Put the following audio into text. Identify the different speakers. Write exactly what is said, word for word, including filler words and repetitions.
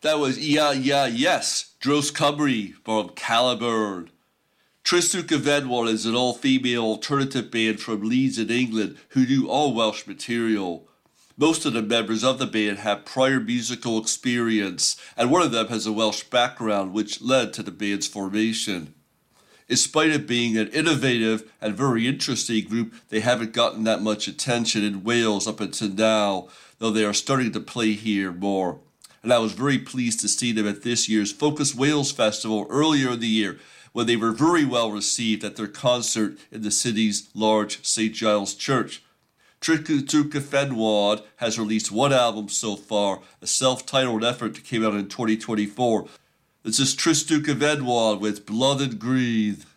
Speaker 1: That was Yeah Yeah Yes, Dros Cymru from Caliburn. Tristwch y Fenwal is an all-female alternative band from Leeds in England who do all Welsh material. Most of the members of the band have prior musical experience, and one of them has a Welsh background which led to the band's formation. In spite of being an innovative and very interesting group, they haven't gotten that much attention in Wales up until now, though they are starting to play here more. And I was very pleased to see them at this year's Focus Wales Festival earlier in the year, when they were very well received at their concert in the city's large Saint Giles Church. Tristwch y Fenwal has released one album so far, a self-titled effort that came out in twenty twenty-four. This is Tristwch y Fenwal with Blood and Greed.